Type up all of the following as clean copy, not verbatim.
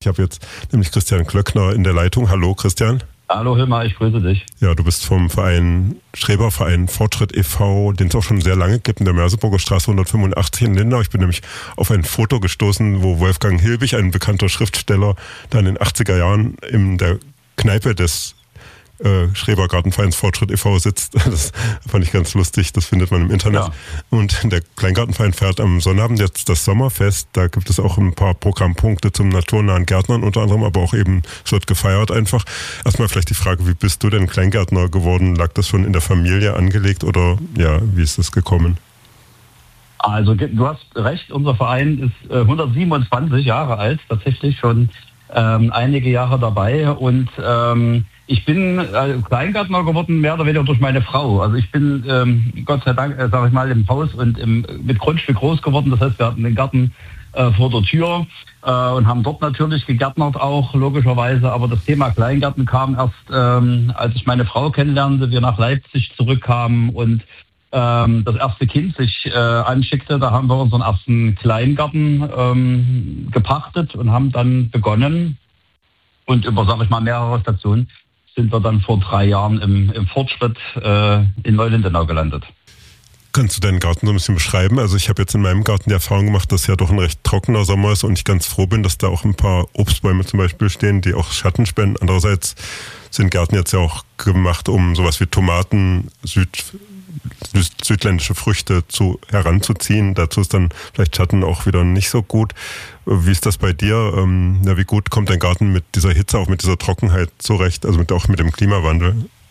Ich habe jetzt nämlich Christian Klöckner in der Leitung. Hallo Christian. Hallo Hilmar, ich grüße dich. Ja, du bist vom Schreberverein Fortschritt e.V., den es auch schon sehr lange gibt, in der Merseburger Straße 185 in Lindau. Ich bin nämlich auf ein Foto gestoßen, wo Wolfgang Hilbig, ein bekannter Schriftsteller, dann in den 80er Jahren in der Kneipe des Schrebergartenvereins Fortschritt e.V. sitzt. Das fand ich ganz lustig, das findet man im Internet. Ja. Und der Kleingartenverein feiert am Sonnabend jetzt das Sommerfest. Da gibt es auch ein paar Programmpunkte zum naturnahen Gärtnern unter anderem, aber auch eben, es wird gefeiert einfach. Erstmal vielleicht die Frage, wie bist du denn Kleingärtner geworden? Lag das schon in der Familie angelegt oder ja, wie ist das gekommen? Also du hast recht, unser Verein ist 127 Jahre alt, tatsächlich schon einige Jahre dabei und ich bin Kleingärtner geworden, mehr oder weniger durch meine Frau. Also ich bin, Gott sei Dank, sage ich mal, im Haus und mit Grundstück groß geworden. Das heißt, wir hatten den Garten vor der Tür und haben dort natürlich gegärtnert auch, logischerweise. Aber das Thema Kleingärten kam erst, als ich meine Frau kennenlernte, wir nach Leipzig zurückkamen und das erste Kind sich anschickte. Da haben wir unseren ersten Kleingarten gepachtet und haben dann begonnen. Und über, sage ich mal, mehrere Stationen sind wir dann vor 3 Jahren im Fortschritt in Neulindenau gelandet. Kannst du deinen Garten so ein bisschen beschreiben? Also ich habe jetzt in meinem Garten die Erfahrung gemacht, dass ja doch ein recht trockener Sommer ist und ich ganz froh bin, dass da auch ein paar Obstbäume zum Beispiel stehen, die auch Schatten spenden. Andererseits sind Gärten jetzt ja auch gemacht, um sowas wie Tomaten, südländische Früchte heranzuziehen. Dazu ist dann vielleicht Schatten auch wieder nicht so gut. Wie ist das bei dir? Wie gut kommt dein Garten mit dieser Hitze, auch mit dieser Trockenheit zurecht, also auch mit dem Klimawandel?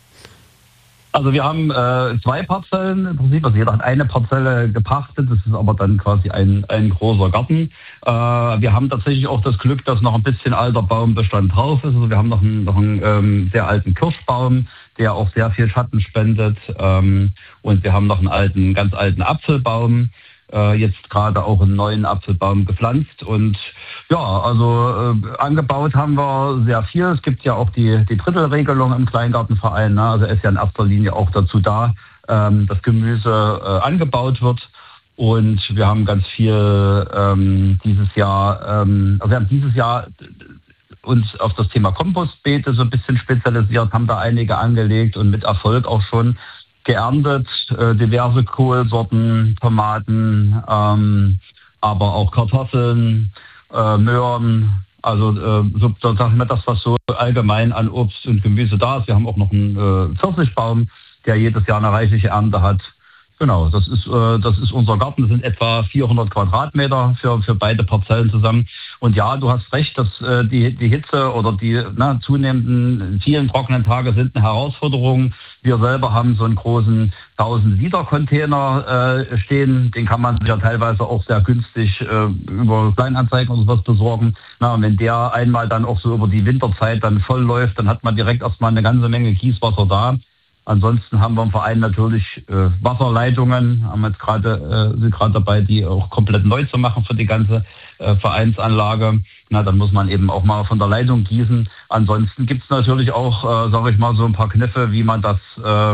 Also wir haben 2 Parzellen im Prinzip, also jeder hat eine Parzelle gepachtet, das ist aber dann quasi ein großer Garten. Wir haben tatsächlich auch das Glück, dass noch ein bisschen alter Baumbestand drauf ist. Also wir haben noch einen sehr alten Kirschbaum, der auch sehr viel Schatten spendet. Und wir haben noch einen ganz alten Apfelbaum, jetzt gerade auch einen neuen Apfelbaum gepflanzt. Und ja, also angebaut haben wir sehr viel. Es gibt ja auch die Drittelregelung im Kleingartenverein. Ne? Also er ist ja in erster Linie auch dazu da, dass Gemüse angebaut wird. Und wir haben ganz viel dieses Jahr, also wir haben dieses Jahr uns auf das Thema Kompostbeete so ein bisschen spezialisiert, haben da einige angelegt und mit Erfolg auch schon geerntet, diverse Kohlsorten, Tomaten, aber auch Kartoffeln, Möhren, also so sag ich mal das, was so allgemein an Obst und Gemüse da ist. Wir haben auch noch einen Pfirsichbaum, der jedes Jahr eine reichliche Ernte hat. Genau, das ist unser Garten. Das sind etwa 400 Quadratmeter für beide Parzellen zusammen. Und ja, du hast recht, dass die Hitze oder die zunehmenden vielen trockenen Tage sind eine Herausforderung. Wir selber haben so einen großen 1000-Liter-Container stehen. Den kann man sich ja teilweise auch sehr günstig über Kleinanzeigen oder sowas besorgen. Und wenn der einmal dann auch so über die Winterzeit dann voll läuft, dann hat man direkt erstmal eine ganze Menge Kieswasser da. Ansonsten haben wir im Verein natürlich Wasserleitungen, sind gerade dabei, die auch komplett neu zu machen für die ganze Vereinsanlage. Dann muss man eben auch mal von der Leitung gießen. Ansonsten gibt es natürlich auch, sage ich mal, so ein paar Kniffe, wie man das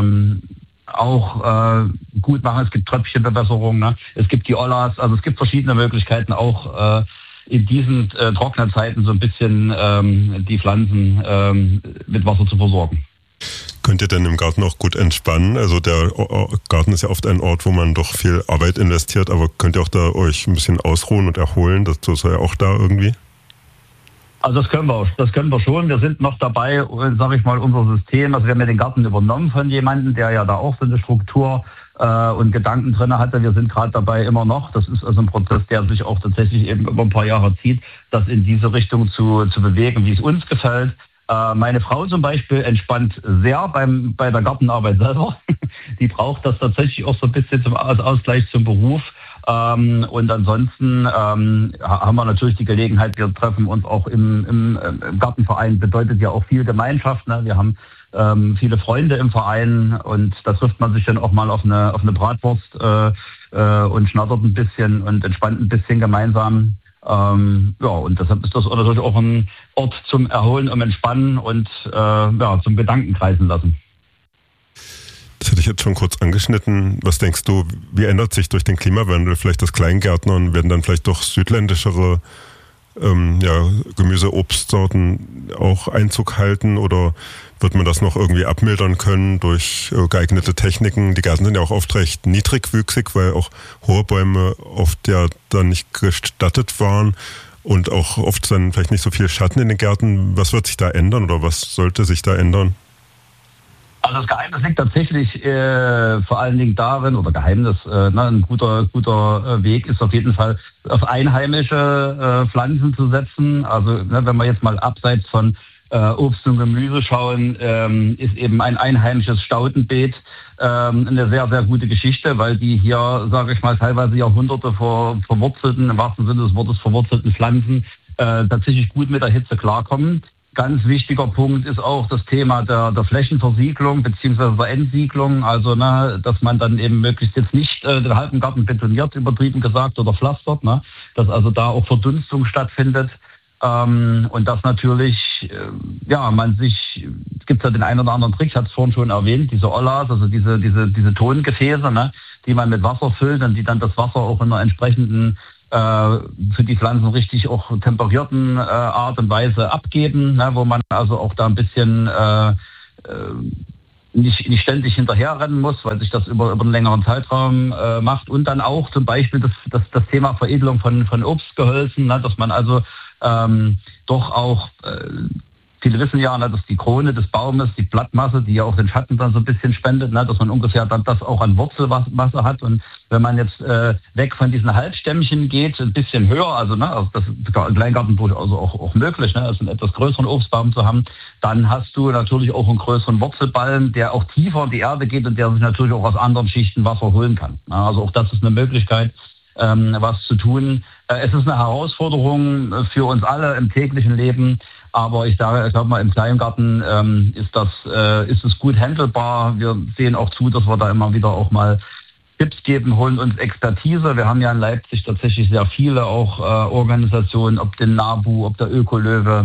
auch gut machen. Es gibt Tröpfchenbewässerung, ne? Es gibt die Ollas, also es gibt verschiedene Möglichkeiten auch in diesen trockenen Zeiten so ein bisschen die Pflanzen mit Wasser zu versorgen. Könnt ihr denn im Garten auch gut entspannen? Also der Garten ist ja oft ein Ort, wo man doch viel Arbeit investiert, aber könnt ihr auch da euch ein bisschen ausruhen und erholen? Das ist ja auch da irgendwie? Also das können wir schon. Wir sind noch dabei, sage ich mal, unser System, also wir haben ja den Garten übernommen von jemandem, der ja da auch so eine Struktur und Gedanken drin hatte. Wir sind gerade dabei immer noch. Das ist also ein Prozess, der sich auch tatsächlich eben über ein paar Jahre zieht, das in diese Richtung zu bewegen, wie es uns gefällt. Meine Frau zum Beispiel entspannt sehr bei der Gartenarbeit selber. Die braucht das tatsächlich auch so ein bisschen als Ausgleich zum Beruf. Und ansonsten haben wir natürlich die Gelegenheit, wir treffen uns auch im Gartenverein, bedeutet ja auch viel Gemeinschaft. Ne? Wir haben viele Freunde im Verein und da trifft man sich dann auch mal auf eine Bratwurst und schnattert ein bisschen und entspannt ein bisschen gemeinsam. Und deshalb ist das natürlich auch ein Ort zum Erholen, um Entspannen und zum Gedanken kreisen lassen. Das hatte ich jetzt schon kurz angeschnitten. Was denkst du, wie ändert sich durch den Klimawandel vielleicht das Kleingärtnern? Werden dann vielleicht doch südländischere Gemüse, Obstsorten auch Einzug halten, oder wird man das noch irgendwie abmildern können durch geeignete Techniken? Die Gärten sind ja auch oft recht niedrigwüchsig, weil auch hohe Bäume oft ja dann nicht gestattet waren und auch oft dann vielleicht nicht so viel Schatten in den Gärten. Was wird sich da ändern oder was sollte sich da ändern? Also das Geheimnis liegt tatsächlich vor allen Dingen darin, oder Geheimnis, ein guter Weg ist auf jeden Fall, auf einheimische Pflanzen zu setzen. Also wenn wir jetzt mal abseits von Obst und Gemüse schauen, ist eben ein einheimisches Staudenbeet eine sehr, sehr gute Geschichte, weil die hier, sage ich mal, teilweise Jahrhunderte verwurzelten, im wahrsten Sinne des Wortes verwurzelten Pflanzen tatsächlich gut mit der Hitze klarkommen. Ganz wichtiger Punkt ist auch das Thema der Flächenversiegelung bzw. der Entsiegelung. Also, dass man dann eben möglichst jetzt nicht den halben Garten betoniert, übertrieben gesagt, oder pflastert, dass also da auch Verdunstung stattfindet. Und das natürlich, es gibt ja den einen oder anderen Trick, ich hatte es vorhin schon erwähnt, diese Ollas, also diese Tongefäße, die man mit Wasser füllt und die dann das Wasser auch in einer entsprechenden für die Pflanzen richtig auch temperierten Art und Weise abgeben, wo man also auch da ein bisschen nicht ständig hinterherrennen muss, weil sich das über einen längeren Zeitraum macht. Und dann auch zum Beispiel das Thema Veredelung von Obstgehölzen, dass man also doch auch viele wissen ja, dass die Krone des Baumes, die Blattmasse, die ja auch den Schatten dann so ein bisschen spendet, dass man ungefähr dann das auch an Wurzelmasse hat. Und wenn man jetzt weg von diesen Halbstämmchen geht, ein bisschen höher, also das ist im Kleingarten durchaus auch möglich, also einen etwas größeren Obstbaum zu haben, dann hast du natürlich auch einen größeren Wurzelballen, der auch tiefer in die Erde geht und der sich natürlich auch aus anderen Schichten Wasser holen kann. Also auch das ist eine Möglichkeit, was zu tun. Es ist eine Herausforderung für uns alle im täglichen Leben, aber ich glaube mal, im Kleingarten ist es gut handelbar. Wir sehen auch zu, dass wir da immer wieder auch mal Tipps geben, holen uns Expertise. Wir haben ja in Leipzig tatsächlich sehr viele auch Organisationen, ob den NABU, ob der Ökolöwe.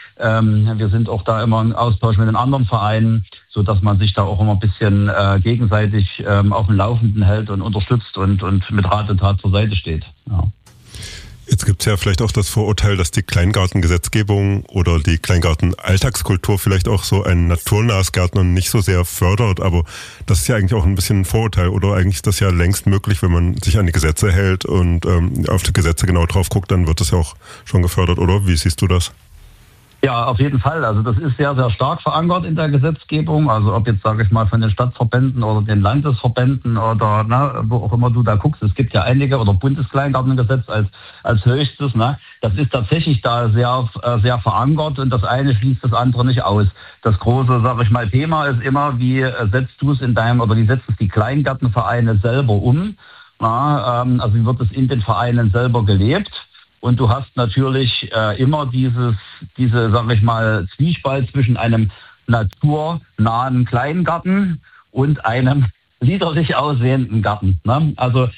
Wir sind auch da immer im Austausch mit den anderen Vereinen, so dass man sich da auch immer ein bisschen gegenseitig auf dem Laufenden hält und unterstützt und mit Rat und Tat zur Seite steht. Ja. Jetzt gibt es ja vielleicht auch das Vorurteil, dass die Kleingartengesetzgebung oder die Kleingarten-Alltagskultur vielleicht auch so ein naturnahes Gärtnern nicht so sehr fördert, aber das ist ja eigentlich auch ein bisschen ein Vorurteil, oder eigentlich ist das ja längst möglich, wenn man sich an die Gesetze hält und auf die Gesetze genau drauf guckt, dann wird das ja auch schon gefördert, oder? Wie siehst du das? Ja, auf jeden Fall. Also das ist sehr, sehr stark verankert in der Gesetzgebung. Also ob jetzt, sage ich mal, von den Stadtverbänden oder den Landesverbänden oder wo auch immer du da guckst. Es gibt ja einige, oder Bundeskleingartengesetz als höchstes. Das ist tatsächlich da sehr, sehr verankert und das eine schließt das andere nicht aus. Das große, sage ich mal, Thema ist immer, wie setzt du es wie setzt es die Kleingartenvereine selber um? Also wie wird es in den Vereinen selber gelebt? Und du hast natürlich immer diese, sag ich mal, Zwiespalt zwischen einem naturnahen Kleingarten und einem liederlich aussehenden Garten. Also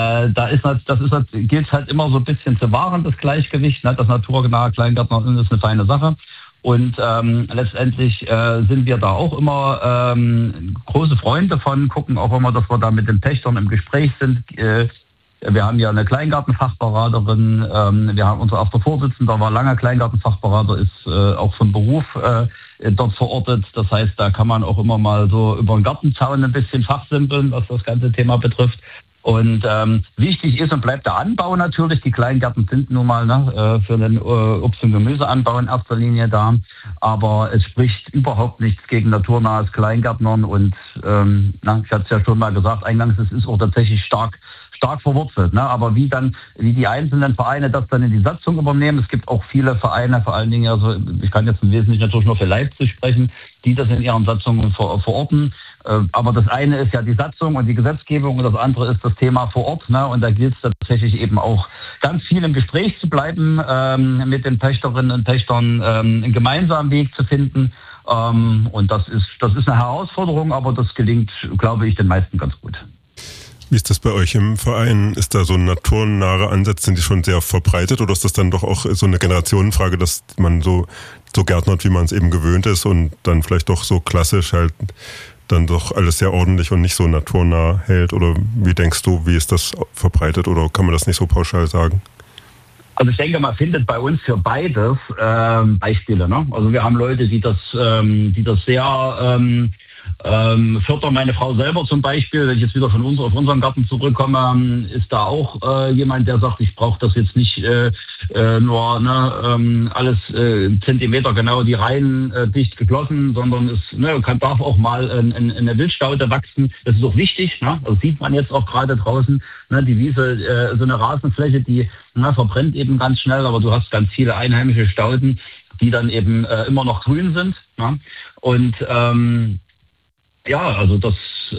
gilt halt immer so ein bisschen zu wahren, das Gleichgewicht. Das naturnahe Kleingarten ist eine feine Sache. Und letztendlich sind wir da auch immer große Freunde von, gucken auch immer, dass wir da mit den Pächtern im Gespräch sind. Wir haben ja eine Kleingartenfachberaterin, wir haben unser erster Vorsitzender, war lange Kleingartenfachberater, ist auch von Beruf dort verortet. Das heißt, da kann man auch immer mal so über den Gartenzaun ein bisschen fachsimpeln, was das ganze Thema betrifft. Und wichtig ist und bleibt der Anbau natürlich. Die Kleingärten sind nun mal für den Obst- und Gemüseanbau in erster Linie da. Aber es spricht überhaupt nichts gegen naturnahes Kleingärtnern. Und ich hatte es ja schon mal gesagt, eingangs, es ist auch tatsächlich stark verwurzelt. Aber wie die einzelnen Vereine das dann in die Satzung übernehmen, es gibt auch viele Vereine, vor allen Dingen, also ich kann jetzt im Wesentlichen natürlich nur für Leipzig sprechen, die das in ihren Satzungen verorten. Aber das eine ist ja die Satzung und die Gesetzgebung und das andere ist das Thema vor Ort. Und da gilt es tatsächlich eben auch ganz viel im Gespräch zu bleiben, mit den Pächterinnen und Pächtern einen gemeinsamen Weg zu finden. Und das ist eine Herausforderung, aber das gelingt, glaube ich, den meisten ganz gut. Wie ist das bei euch im Verein? Ist da so ein naturnahe Ansatz, sind die schon sehr verbreitet oder ist das dann doch auch so eine Generationenfrage, dass man so gärtnert, wie man es eben gewöhnt ist und dann vielleicht doch so klassisch halt dann doch alles sehr ordentlich und nicht so naturnah hält? Oder wie denkst du, wie ist das verbreitet oder kann man das nicht so pauschal sagen? Also ich denke, man findet bei uns für beides Beispiele. Ne? Also wir haben Leute, die das sehr fördern. Meine Frau selber zum Beispiel, wenn ich jetzt wieder auf unseren Garten zurückkomme, ist da auch jemand, der sagt, ich brauche das jetzt nicht nur alles Zentimeter genau die Reihen dicht geklossen, sondern es darf auch mal eine Wildstaude wachsen. Das ist auch wichtig. Ne? Das sieht man jetzt auch gerade draußen. Ne? Die Wiese, so eine Rasenfläche, die verbrennt eben ganz schnell, aber du hast ganz viele einheimische Stauden, die dann eben immer noch grün sind. Ne? Und also das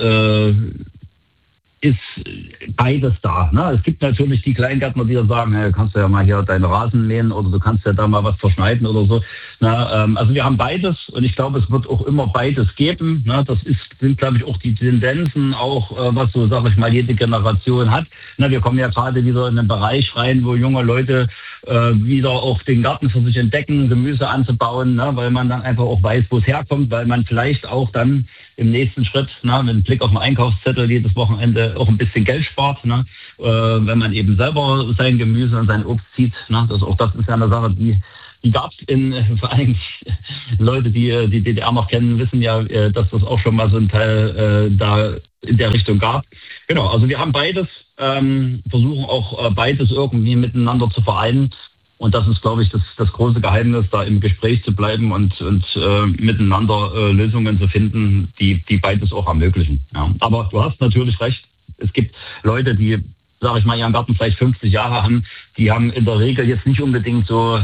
ist beides da. Ne? Es gibt natürlich die Kleingärtner, die da sagen, hey, kannst du ja mal hier deinen Rasen mähen oder du kannst ja da mal was verschneiden oder so. Also wir haben beides und ich glaube, es wird auch immer beides geben. Ne? Das sind, glaube ich, auch die Tendenzen, auch was so, sage ich mal, jede Generation hat. Wir kommen ja gerade wieder in einen Bereich rein, wo junge Leute wieder auch den Garten für sich entdecken, Gemüse anzubauen, weil man dann einfach auch weiß, wo es herkommt, weil man vielleicht auch dann im nächsten Schritt, mit einem Blick auf den Einkaufszettel jedes Wochenende auch ein bisschen Geld spart, wenn man eben selber sein Gemüse und sein Obst zieht. Das ist ja eine Sache, die gab es vor allem Leute, die die DDR noch kennen, wissen ja, dass das auch schon mal so ein Teil da in der Richtung gab. Genau, also wir haben beides, versuchen auch beides irgendwie miteinander zu vereinen. Und das ist, glaube ich, das große Geheimnis, da im Gespräch zu bleiben und miteinander Lösungen zu finden, die beides auch ermöglichen. Ja. Aber du hast natürlich recht, es gibt Leute, die, sage ich mal, ihren Garten vielleicht 50 Jahre haben, die haben in der Regel jetzt nicht unbedingt so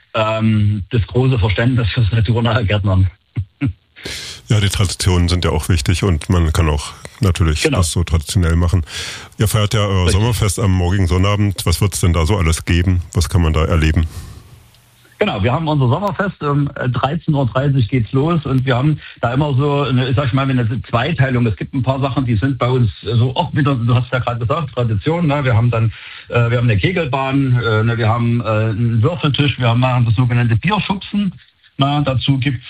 das große Verständnis fürs naturnahe Gärtnern. Ja, die Traditionen sind ja auch wichtig und man kann auch natürlich das so traditionell machen. Ihr feiert ja euer Sommerfest am morgigen Sonnabend. Was wird es denn da so alles geben? Was kann man da erleben? Genau, wir haben unser Sommerfest, um 13.30 Uhr geht's los und wir haben da immer so, eine Zweiteilung. Es gibt ein paar Sachen, die sind bei uns so auch wieder, du hast ja gerade gesagt, Tradition. Wir haben dann, wir haben eine Kegelbahn, wir haben einen Würfeltisch, wir machen das sogenannte Bierschubsen. Dazu gibt's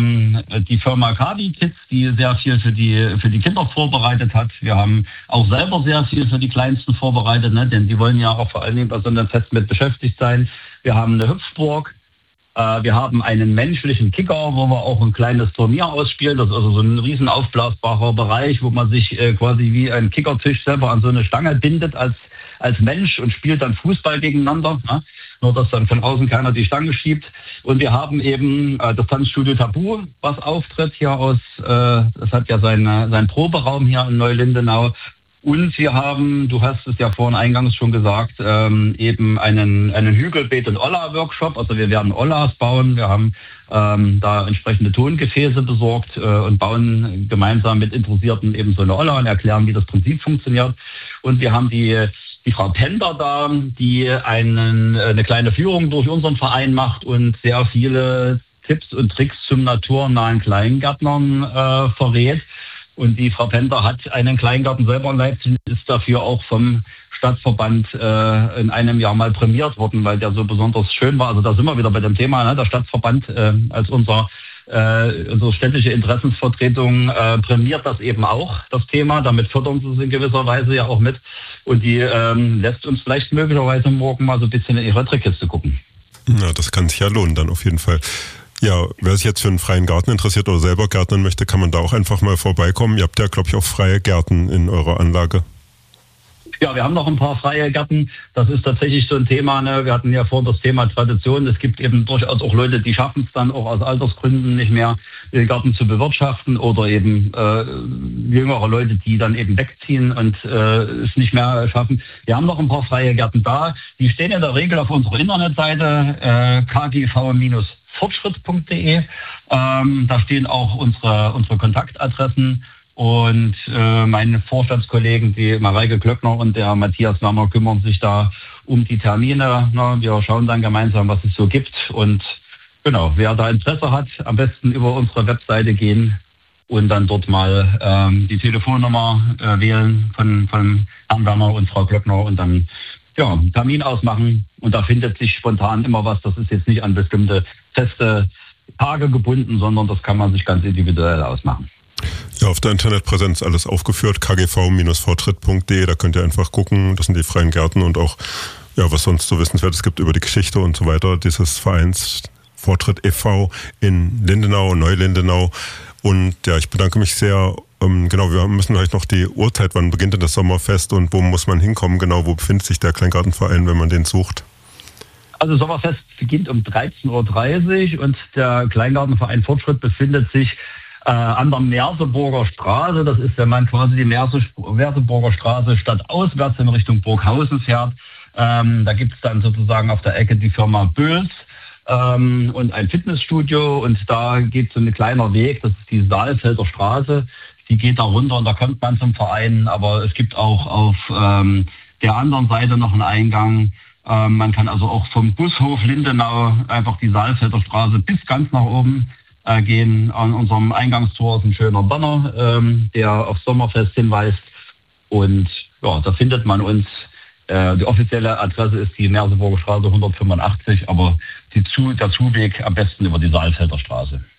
die Firma Kadi Kids, die sehr viel für die Kinder vorbereitet hat. Wir haben auch selber sehr viel für die Kleinsten vorbereitet, denn die wollen ja auch vor allen Dingen bei so einem Fest mit beschäftigt sein. Wir haben eine Hüpfburg. Wir haben einen menschlichen Kicker, wo wir auch ein kleines Turnier ausspielen. Das ist also so ein riesen aufblasbarer Bereich, wo man sich quasi wie ein Kickertisch selber an so eine Stange bindet als Mensch und spielt dann Fußball gegeneinander. Nur, dass dann von außen keiner die Stange schiebt. Und wir haben eben das Tanzstudio Tabu, was auftritt hier aus, das hat ja seinen Proberaum hier in Neulindenau. Und wir haben, du hast es ja vorhin eingangs schon gesagt, eben einen Hügelbeet- und Olla-Workshop. Also wir werden Ollas bauen. Wir haben da entsprechende Tongefäße besorgt und bauen gemeinsam mit Interessierten eben so eine Olla und erklären, wie das Prinzip funktioniert. Und wir haben die Frau Pender da, die eine kleine Führung durch unseren Verein macht und sehr viele Tipps und Tricks zum naturnahen Kleingärtnern verrät. Und die Frau Pender hat einen Kleingarten selber in Leipzig, ist dafür auch vom Stadtverband in einem Jahr mal prämiert worden, weil der so besonders schön war. Also da sind wir wieder bei dem Thema, der Stadtverband als unsere städtische Interessensvertretung prämiert das eben auch, das Thema. Damit fördern sie es in gewisser Weise ja auch mit. Und die lässt uns vielleicht möglicherweise morgen mal so ein bisschen in ihre Trickkiste gucken. Ja, das kann sich ja lohnen dann auf jeden Fall. Ja, wer sich jetzt für einen freien Garten interessiert oder selber gärtnern möchte, kann man da auch einfach mal vorbeikommen. Ihr habt ja, glaube ich, auch freie Gärten in eurer Anlage. Ja, wir haben noch ein paar freie Gärten. Das ist tatsächlich so ein Thema. Wir hatten ja vorhin das Thema Tradition. Es gibt eben durchaus auch Leute, die schaffen es dann auch aus Altersgründen nicht mehr, den Garten zu bewirtschaften oder eben jüngere Leute, die dann eben wegziehen und es nicht mehr schaffen. Wir haben noch ein paar freie Gärten da. Die stehen in der Regel auf unserer Internetseite kgv-fortschritt.de. Da stehen auch unsere Kontaktadressen. Und meine Vorstandskollegen, die Mareike Klöckner und der Matthias Werner, kümmern sich da um die Termine. Wir schauen dann gemeinsam, was es so gibt. Und genau, wer da Interesse hat, am besten über unsere Webseite gehen und dann dort mal die Telefonnummer wählen von Herrn Werner und Frau Klöckner und dann einen Termin ausmachen. Und da findet sich spontan immer was. Das ist jetzt nicht an bestimmte feste Tage gebunden, sondern das kann man sich ganz individuell ausmachen. Ja, auf der Internetpräsenz alles aufgeführt, kgv-fortschritt.de, da könnt ihr einfach gucken, das sind die freien Gärten und auch Ja, was sonst so Wissenswertes gibt über die Geschichte und so weiter dieses Vereins Fortschritt e.V. in Lindenau, Neu-Lindenau. Und ja, ich bedanke mich sehr. Genau, wir müssen vielleicht noch die Uhrzeit, wann beginnt denn das Sommerfest und wo muss man hinkommen? Genau, wo befindet sich der Kleingartenverein, wenn man den sucht? Also Sommerfest beginnt um 13:30 Uhr und der Kleingartenverein Fortschritt befindet sich an der Merseburger Straße. Das ist, wenn man quasi die Merseburger Straße stadtauswärts in Richtung Burghausen fährt. Da gibt es dann sozusagen auf der Ecke die Firma Böls und ein Fitnessstudio, und da geht so ein kleiner Weg, das ist die Saalfelder Straße, die geht da runter und da kommt man zum Verein, aber es gibt auch auf der anderen Seite noch einen Eingang. Man kann also auch vom Bushof Lindenau einfach die Saalfelder Straße bis ganz nach oben gehen. An unserem Eingangstor ist ein schöner Banner, der auf Sommerfest hinweist, und ja, da findet man uns. Die offizielle Adresse ist die Merseburger Straße 185, aber der Zuweg am besten über die Saalfelder Straße.